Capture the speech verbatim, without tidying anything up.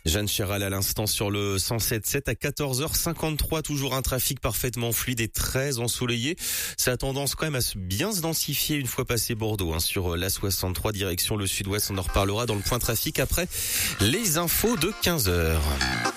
Jeanne Chéral à l'instant sur le cent sept sept à quatorze heures cinquante-trois, toujours un trafic parfaitement fluide et très ensoleillé. Ça a tendance quand même à se bien se densifier une fois passé Bordeaux, hein, sur l'A soixante-trois direction le sud-ouest. On en reparlera dans le point trafic après les infos de quinze heures.